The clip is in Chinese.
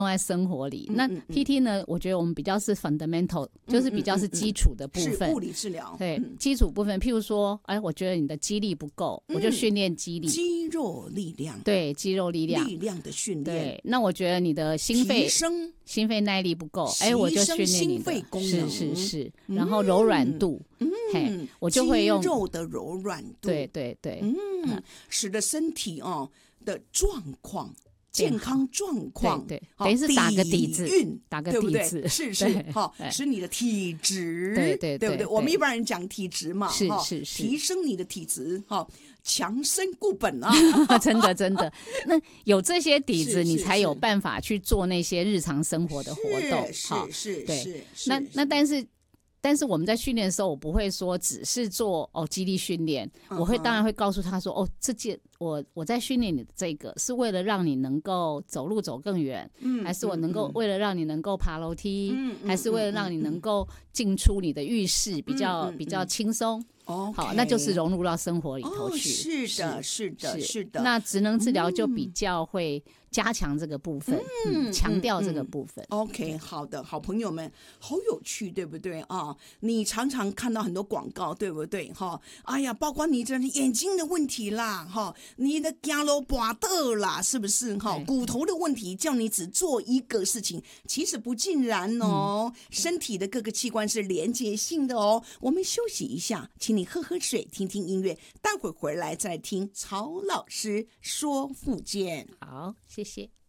用在生活里。那 PT 呢，我觉得我们比较是 fundamental，就是比较是基础的部分， 是物理治疗。 对，基础部分，譬如说，我觉得你的肌力不够，我就训练肌力， 肌肉力量， 对，肌肉力量的训练。 对，那我觉得你的心肺耐力不够，我就训练你的心肺功能， 是，然后柔软度，我就会用肌肉的柔软度， 对， 使得身体的状况。健康状况， 对，等于是打个底子， 对不对？是使你的体质，对不对？我们一般人讲体质嘛， 是， 提升你的体质，强身固本啊， 真的。那有这些底子，你才有办法去做那些日常生活的活动， 是， 对。那但是我们在训练的时候，我不会说只是做肌力训练，我当然会告诉他说这件我在训练你的这个是为了让你能够走路走更远，还是我能够为了让你能够爬楼梯，还是为了让你能够进出你的浴室比较轻松。好，那就是融入到生活里头去。 是的。 那职能治疗就比较会加强这个部分，强调这个部分。 OK， 好的，好朋友们，好有趣，对不对啊？你常常看到很多广告，对不对？哎呀，包括你这眼睛的问题啦，你的走路跛倒啦，是不是？骨头的问题，叫你只做一个事情，其实不尽然哦。身体的各个器官是连结性的哦。我们休息一下，请你喝水，听听音乐，待会儿回来再听曹老师说复健。 好，谢谢。